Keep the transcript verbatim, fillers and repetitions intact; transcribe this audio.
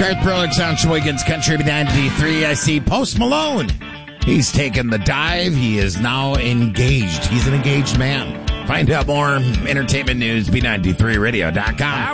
Garth Brolick, Sound Shawigans, Country B ninety-three. I see Post Malone. He's taken the dive. He is now engaged. He's an engaged man. Find out more entertainment news, B ninety-three radio dot com.